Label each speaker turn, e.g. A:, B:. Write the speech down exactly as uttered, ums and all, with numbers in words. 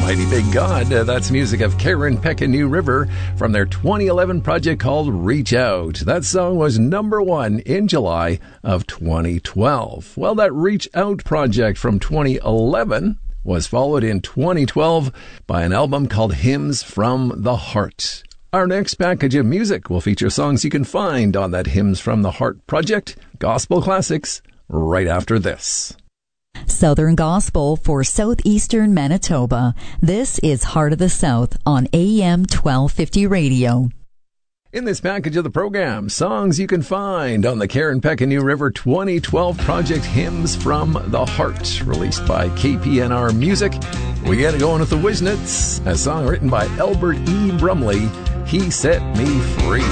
A: Mighty Big God. Uh, that's music of Karen Peck and New River from their twenty eleven project called Reach Out. That song was number one in July of twenty twelve. Well, that Reach Out project from twenty eleven was followed in twenty twelve by an album called Hymns from the Heart. Our next package of music will feature songs you can find on that Hymns from the Heart project, gospel classics, right after this.
B: Southern Gospel for Southeastern Manitoba. This is Heart of the South on A M twelve fifty radio.
A: In this package of the program, songs you can find on the Karen Peck and New River twenty twelve project Hymns from the Heart, released by K P N R Music. We get it going with the Wisnets, a song written by Albert E. Brumley, He Set Me Free.